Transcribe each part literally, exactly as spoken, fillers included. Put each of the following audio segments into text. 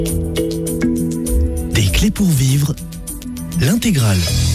Des clés pour vivre, l'intégrale.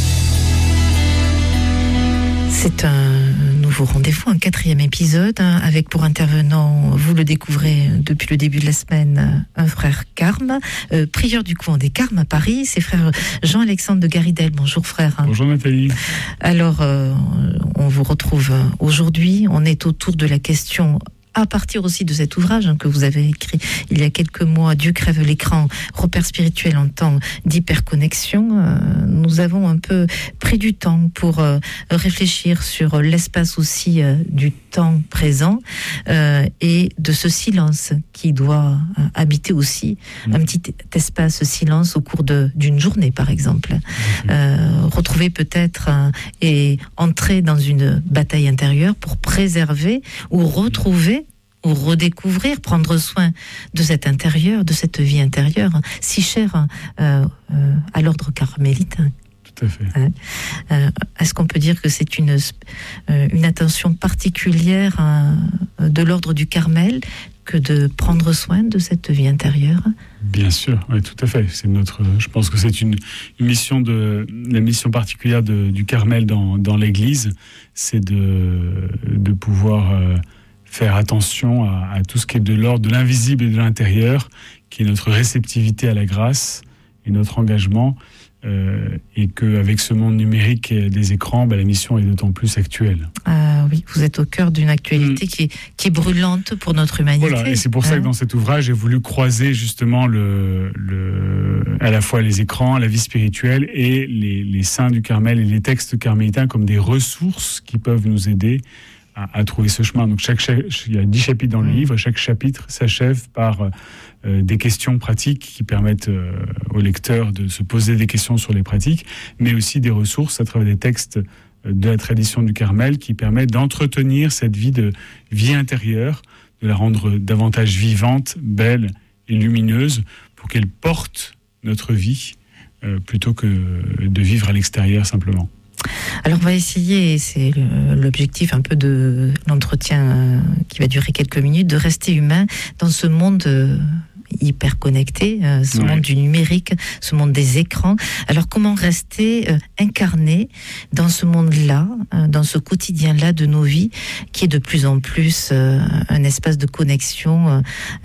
C'est un nouveau rendez-vous, un quatrième épisode, hein, avec pour intervenant, vous le découvrez depuis le début de la semaine, un frère Carme, euh, prieur du couvent des Carmes à Paris, c'est frère Jean-Alexandre de Garidel. Bonjour frère. Bonjour Nathalie. Alors, euh, on vous retrouve aujourd'hui, on est autour de la question... à partir aussi de cet ouvrage hein, que vous avez écrit il y a quelques mois, Dieu crève l'écran, repères spirituels en temps d'hyperconnexion, euh, nous avons un peu pris du temps pour euh, réfléchir sur l'espace aussi euh, du temps présent euh, et de ce silence qui doit euh, habiter aussi mmh. un petit espace silence au cours de, d'une journée par exemple. Mmh. Euh, retrouver peut-être euh, et entrer dans une bataille intérieure pour préserver ou retrouver ou redécouvrir, prendre soin de cet intérieur, de cette vie intérieure, si chère euh, euh, à l'ordre carmélite. Tout à fait. Hein euh, est-ce qu'on peut dire que c'est une, euh, une attention particulière euh, de l'ordre du Carmel que de prendre soin de cette vie intérieure ? Bien sûr, oui, tout à fait. C'est notre, je pense que c'est une, une mission de, la mission particulière de, du Carmel dans, dans l'Église, c'est de, de pouvoir euh, faire attention à, à tout ce qui est de l'ordre de l'invisible et de l'intérieur, qui est notre réceptivité à la grâce et notre engagement, euh, et qu'avec ce monde numérique et des écrans, bah, la mission est d'autant plus actuelle. Ah oui, vous êtes au cœur d'une actualité mmh. qui, est, qui est brûlante pour notre humanité. Voilà, et c'est pour hein. ça que dans cet ouvrage, j'ai voulu croiser justement le, le, à la fois les écrans, la vie spirituelle et les, les saints du Carmel et les textes carmélitains comme des ressources qui peuvent nous aider à, à trouver ce chemin. Donc chaque, chaque, il y a dix chapitres dans le mmh. livre, chaque chapitre s'achève par euh, des questions pratiques qui permettent euh, au lecteur de se poser des questions sur les pratiques, mais aussi des ressources à travers des textes de la tradition du Carmel qui permettent d'entretenir cette vie de vie intérieure, de la rendre davantage vivante, belle et lumineuse pour qu'elle porte notre vie euh, plutôt que de vivre à l'extérieur simplement. Alors on va essayer, c'est l'objectif un peu de l'entretien qui va durer quelques minutes, de rester humain dans ce monde hyper connecté, ce ouais. monde du numérique, ce monde des écrans. Alors comment rester incarné dans ce monde-là, dans ce quotidien-là de nos vies, qui est de plus en plus un espace de connexion.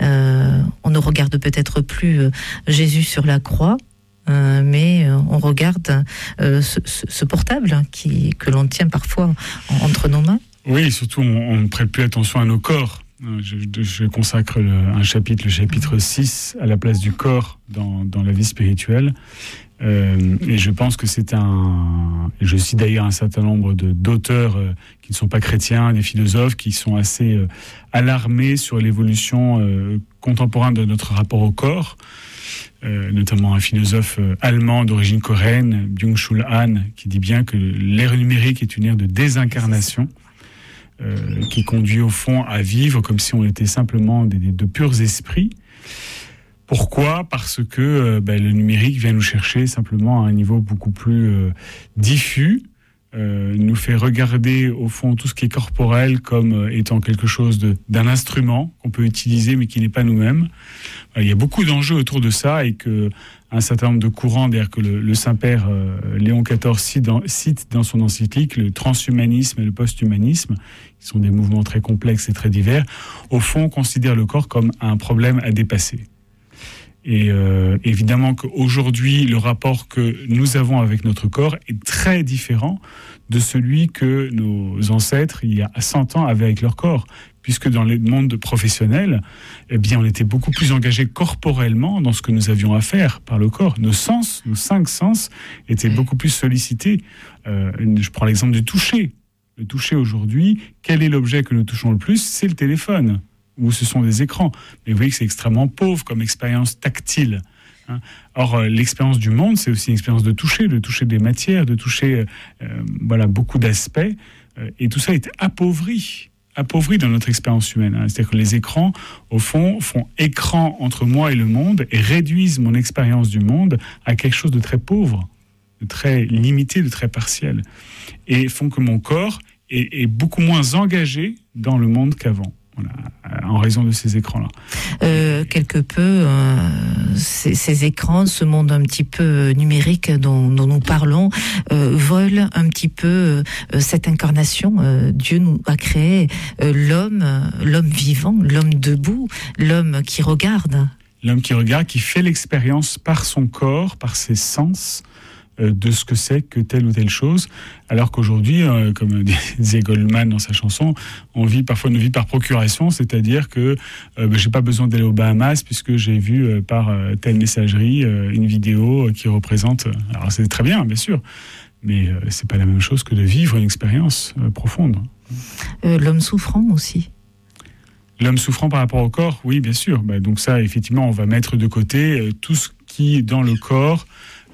On ne regarde peut-être plus Jésus sur la croix, Euh, mais euh, on regarde euh, ce, ce, ce portable hein, qui, que l'on tient parfois en, entre nos mains. Oui, surtout on ne prête plus attention à nos corps. Je, je consacre le, un chapitre, le chapitre six, à la place du corps dans, dans la vie spirituelle. Euh, et je pense que c'est un... Et je cite d'ailleurs un certain nombre de, d'auteurs euh, qui ne sont pas chrétiens, des philosophes qui sont assez euh, alarmés sur l'évolution euh, contemporaine de notre rapport au corps. Euh, notamment un philosophe euh, allemand d'origine coréenne, Byung-Chul Han, qui dit bien que l'ère numérique est une ère de désincarnation, euh, qui conduit au fond à vivre comme si on était simplement des, des, de purs esprits. Pourquoi ? Parce que euh, ben, le numérique vient nous chercher simplement à un niveau beaucoup plus euh, diffus, Euh, nous fait regarder au fond tout ce qui est corporel comme euh, étant quelque chose de, d'un instrument qu'on peut utiliser mais qui n'est pas nous-mêmes. Euh, il y a beaucoup d'enjeux autour de ça et que un certain nombre de courants, d'ailleurs que le, le Saint-Père euh, Léon quatorze cite dans, cite dans son encyclique, le transhumanisme et le post-humanisme, qui sont des mouvements très complexes et très divers, au fond considèrent le corps comme un problème à dépasser. Et euh, évidemment qu'aujourd'hui, le rapport que nous avons avec notre corps est très différent de celui que nos ancêtres, il y a cent ans, avaient avec leur corps. Puisque dans le monde professionnel, eh bien, on était beaucoup plus engagé corporellement dans ce que nous avions à faire par le corps. Nos sens, nos cinq sens, étaient beaucoup plus sollicités. Euh, je prends l'exemple du toucher. Le toucher aujourd'hui, quel est l'objet que nous touchons le plus ? C'est le téléphone. Ou ce sont des écrans. Mais vous voyez que c'est extrêmement pauvre comme expérience tactile. Hein. Or, euh, l'expérience du monde, c'est aussi une expérience de toucher, de toucher des matières, de toucher euh, voilà, beaucoup d'aspects. Euh, et tout ça est appauvri, appauvri dans notre expérience humaine. Hein. C'est-à-dire que les écrans, au fond, font écran entre moi et le monde et réduisent mon expérience du monde à quelque chose de très pauvre, de très limité, de très partiel. Et font que mon corps est, est beaucoup moins engagé dans le monde qu'avant. Voilà, en raison de ces écrans-là. Euh, quelque peu, euh, ces, ces écrans, ce monde un petit peu numérique dont, dont nous parlons, euh, volent un petit peu euh, cette incarnation. Euh, Dieu nous a créé euh, l'homme, euh, l'homme vivant, l'homme debout, l'homme qui regarde. L'homme qui regarde, qui fait l'expérience par son corps, par ses sens, de ce que c'est que telle ou telle chose, alors qu'aujourd'hui, euh, comme disait Goldman dans sa chanson, on vit parfois une vie par procuration, c'est-à-dire que euh, ben, j'ai pas besoin d'aller aux Bahamas puisque j'ai vu euh, par euh, telle messagerie euh, une vidéo euh, qui représente. Euh, alors c'est très bien, bien sûr, mais euh, c'est pas la même chose que de vivre une expérience euh, profonde. Euh, l'homme souffrant aussi. L'homme souffrant par rapport au corps, oui, bien sûr. Bah, donc ça, effectivement, on va mettre de côté euh, tout ce qui, dans le corps,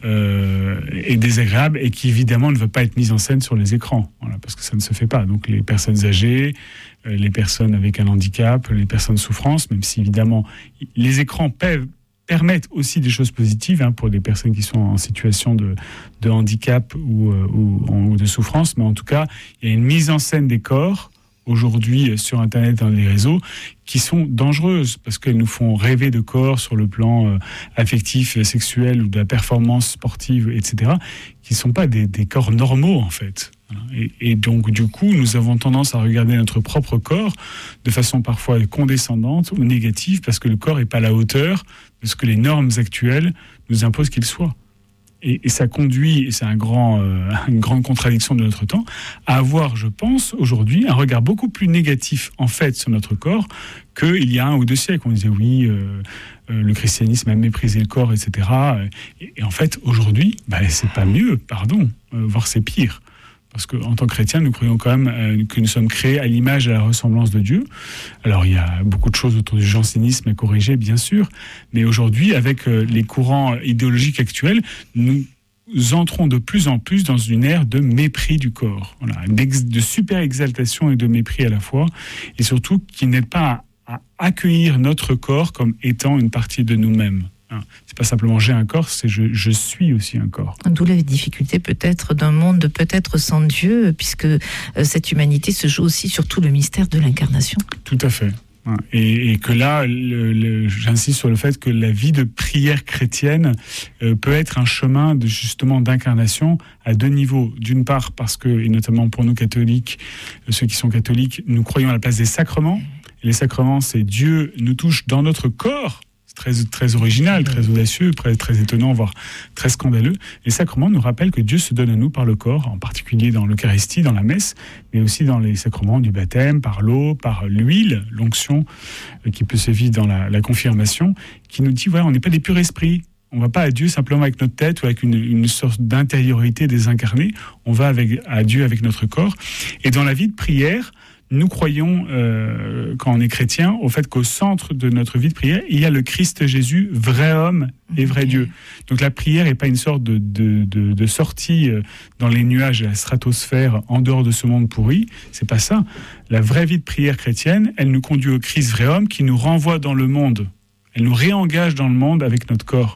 Euh, est désagréable et qui évidemment ne veut pas être mise en scène sur les écrans, voilà, parce que ça ne se fait pas. Donc les personnes âgées, euh, les personnes avec un handicap, les personnes souffrance, même si évidemment les écrans peuvent, permettent aussi des choses positives hein, pour des personnes qui sont en situation de, de handicap ou, euh, ou, ou de souffrance, mais en tout cas il y a une mise en scène des corps aujourd'hui sur Internet, dans les réseaux, qui sont dangereuses parce qu'elles nous font rêver de corps sur le plan euh, affectif, sexuel ou de la performance sportive, et cetera, qui ne sont pas des, des corps normaux en fait. Et, et donc du coup, nous avons tendance à regarder notre propre corps de façon parfois condescendante ou négative parce que le corps n'est pas à la hauteur de ce que les normes actuelles nous imposent qu'il soit. Et, et ça conduit, et c'est un grand, euh, une grande contradiction de notre temps, à avoir, je pense, aujourd'hui, un regard beaucoup plus négatif, en fait, sur notre corps qu'il y a un ou deux siècles. On disait, oui, euh, euh, le christianisme a méprisé le corps, et cetera. Et, et en fait, aujourd'hui, bah, c'est pas mieux, pardon, euh, voire c'est pire. Parce qu'en tant que chrétiens, nous croyons quand même euh, que nous sommes créés à l'image et à la ressemblance de Dieu. Alors, il y a beaucoup de choses autour du jansénisme à corriger, bien sûr. Mais aujourd'hui, avec euh, les courants idéologiques actuels, nous entrons de plus en plus dans une ère de mépris du corps. Voilà, de super exaltation et de mépris à la fois. Et surtout, qui n'aide pas à, à accueillir notre corps comme étant une partie de nous-mêmes. C'est pas simplement j'ai un corps, c'est je, je suis aussi un corps. D'où la difficulté peut-être d'un monde peut-être sans Dieu, puisque euh, cette humanité se joue aussi sur tout le mystère de l'incarnation. Tout à fait. Et, et que là, le, le, j'insiste sur le fait que la vie de prière chrétienne euh, peut être un chemin de, justement d'incarnation à deux niveaux. D'une part parce que, et notamment pour nous catholiques, ceux qui sont catholiques, nous croyons à la place des sacrements. Et les sacrements, c'est Dieu nous touche dans notre corps. Très, très original, très audacieux, très, très étonnant, voire très scandaleux. Les sacrements nous rappellent que Dieu se donne à nous par le corps, en particulier dans l'Eucharistie, dans la messe, mais aussi dans les sacrements du baptême, par l'eau, par l'huile, l'onction, euh, qui peut se vivre dans la, la confirmation, qui nous dit, voilà, on n'est pas des purs esprits. On ne va pas à Dieu simplement avec notre tête ou avec une, une sorte d'intériorité désincarnée. On va avec, à Dieu avec notre corps. Et dans la vie de prière, nous croyons, euh, quand on est chrétien, au fait qu'au centre de notre vie de prière, il y a le Christ Jésus, vrai homme et vrai okay. Dieu. Donc la prière n'est pas une sorte de, de, de, de sortie dans les nuages de la stratosphère en dehors de ce monde pourri. C'est pas ça. La vraie vie de prière chrétienne, elle nous conduit au Christ vrai homme qui nous renvoie dans le monde. Elle nous réengage dans le monde avec notre corps.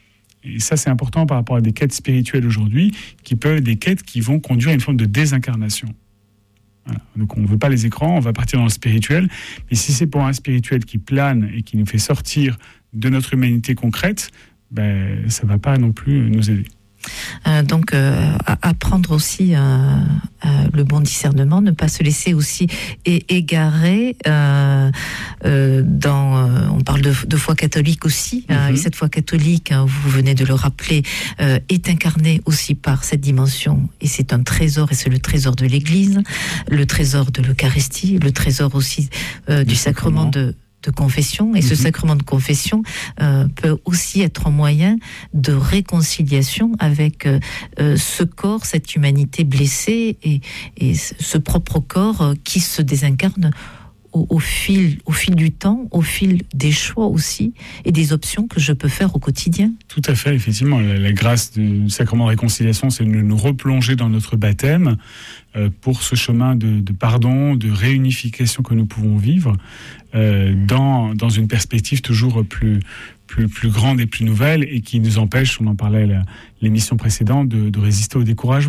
Et ça, c'est important par rapport à des quêtes spirituelles aujourd'hui, qui peuvent être des quêtes qui vont conduire à une forme de désincarnation. Voilà. Donc on ne veut pas les écrans, on va partir dans le spirituel. Mais si c'est pour un spirituel qui plane et qui nous fait sortir de notre humanité concrète, ben, ça ne va pas non plus nous aider. Euh, donc euh, apprendre aussi euh, euh, le bon discernement, ne pas se laisser aussi é- égarer euh, euh, dans, euh, on parle de, de foi catholique aussi, mm-hmm. euh, et cette foi catholique, hein, vous venez de le rappeler, euh, est incarnée aussi par cette dimension, et c'est un trésor, et c'est le trésor de l'Église, le trésor de l'Eucharistie, le trésor aussi euh, du sacrement de de confession, et mmh. ce sacrement de confession euh, peut aussi être un moyen de réconciliation avec euh, ce corps, cette humanité blessée, et, et ce propre corps euh, qui se désincarne au, au, fil, au fil du temps, au fil des choix aussi, et des options que je peux faire au quotidien. Tout à fait, effectivement. La, la grâce du sacrement de réconciliation, c'est de nous replonger dans notre baptême euh, pour ce chemin de, de pardon, de réunification que nous pouvons vivre euh, dans, dans une perspective toujours plus, plus, plus grande et plus nouvelle, et qui nous empêche, on en parlait à la, l'émission précédente, de, de résister au découragement.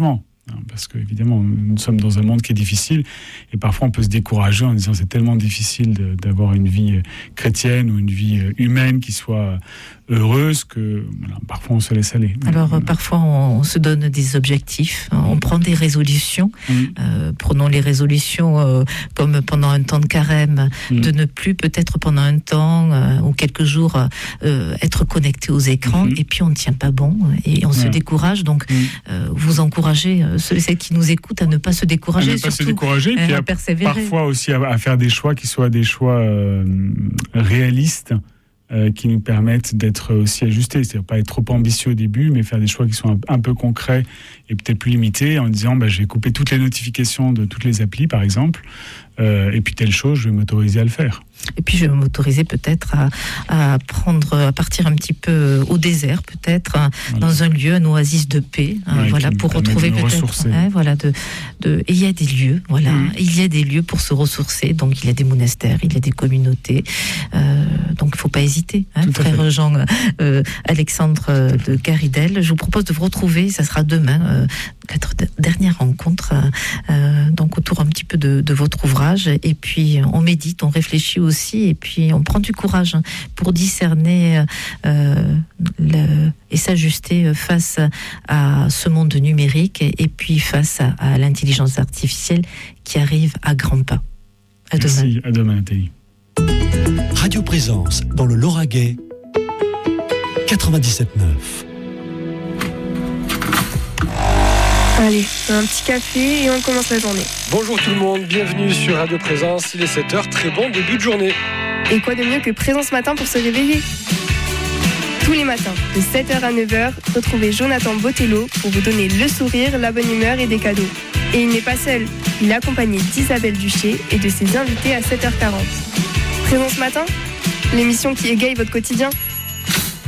Parce qu'évidemment, nous sommes dans un monde qui est difficile et parfois on peut se décourager en disant c'est tellement difficile de, d'avoir une vie chrétienne ou une vie humaine qui soit heureuse que voilà, parfois on se laisse aller. Alors voilà. Parfois on, on se donne des objectifs, on prend des résolutions. Mmh. Euh, prenons les résolutions euh, comme pendant un temps de carême, mmh. de ne plus peut-être pendant un temps euh, ou quelques jours euh, être connecté aux écrans mmh. et puis on ne tient pas bon et on ouais. se décourage. Donc mmh. euh, vous encouragez euh, ceux et celles qui nous écoutent à ne pas se décourager, à ne pas surtout, se décourager, et puis à, à persévérer. Parfois aussi à, à faire des choix qui soient des choix euh, réalistes. Euh, qui nous permettent d'être aussi ajustés, c'est-à-dire pas être trop ambitieux au début, mais faire des choix qui sont un, un peu concrets et peut-être plus limités, en disant bah, je vais couper toutes les notifications de toutes les applis, par exemple, euh, et puis telle chose, je vais m'autoriser à le faire. Et puis je vais m'autoriser peut-être à, à prendre, à partir un petit peu au désert, peut-être voilà. dans un lieu, un oasis de paix, ouais, voilà, pour retrouver de peut-être. Hein, voilà, de, de, et il y a des lieux, voilà, mmh. il y a des lieux pour se ressourcer. Donc il y a des monastères, il y a des communautés. Euh, donc il ne faut pas hésiter, hein, frère Jean euh, Alexandre de Garidel. Je vous propose de vous retrouver, ça sera demain, euh, notre dernière rencontre, euh, donc autour un petit peu de, de votre ouvrage. Et puis on médite, on réfléchit aussi. Et puis on prend du courage pour discerner euh, le, et s'ajuster face à ce monde numérique et, et puis face à, à l'intelligence artificielle qui arrive à grands pas. À demain. Merci, à demain Nathalie. Radio Présence dans le Lauragais quatre-vingt-dix-sept neuf. Allez, un petit café et on commence la journée. Bonjour tout le monde, bienvenue sur Radio Présence, il est sept heures, très bon début de journée. Et quoi de mieux que Présence Matin pour se réveiller ? Tous les matins, de sept heures à neuf heures, retrouvez Jonathan Botello pour vous donner le sourire, la bonne humeur et des cadeaux. Et il n'est pas seul, il est accompagné d'Isabelle Duché et de ses invités à sept heures quarante. Présence Matin, l'émission qui égaye votre quotidien.